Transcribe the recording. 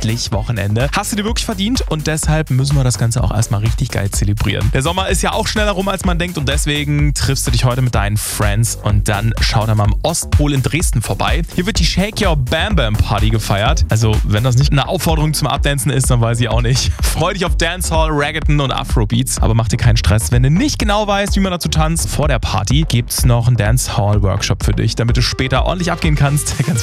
endlich Wochenende. Hast du dir wirklich verdient und deshalb müssen wir das Ganze auch erstmal richtig geil zelebrieren. Der Sommer ist ja auch schneller rum, als man denkt und deswegen triffst du dich heute mit deinen Friends und dann schau da mal am Ostpol in Dresden vorbei. Hier wird die Shake Your Bam Bam Party gefeiert. Also wenn das nicht eine Aufforderung zum Abdancen ist, dann weiß ich auch nicht. Freu dich auf Dancehall, Reggaeton und Afrobeats, aber mach dir keinen Stress. Wenn du nicht genau weißt, wie man dazu tanzt, vor der Party gibt's noch einen Dancehall-Workshop für dich, damit du später ordentlich abgehen kannst. Ganz